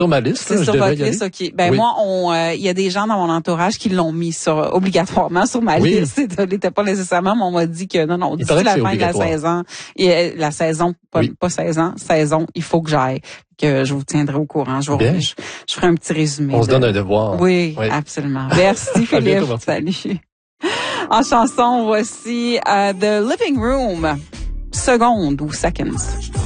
Sur ma liste, C'est là, sur je devrais votre y aller. liste, OK. Ben Oui. moi, il y a des gens dans mon entourage qui l'ont mis obligatoirement sur ma Oui. liste. Ça n'était pas nécessairement, mais on m'a dit que non, Il d'ici paraît que la c'est fin de la obligatoire. saison, Oui. pas 16 ans, saison, il faut que j'aille, que je vous tiendrai au courant. Bien. Je ferai un petit résumé. On se donne un devoir. Oui, Oui. absolument. Merci À bientôt, Philippe. Martine. Salut. En chanson, voici The Living Room. Secondes ou Seconds.